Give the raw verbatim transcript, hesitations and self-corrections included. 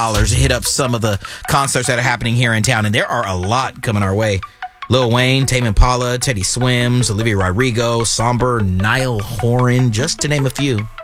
dollars to hit up some of the concerts that are happening here in town, and there are a lot coming our way. Lil Wayne, Tame Impala, Teddy Swims, Olivia Rodrigo, Somber, Niall Horan, just to name a few.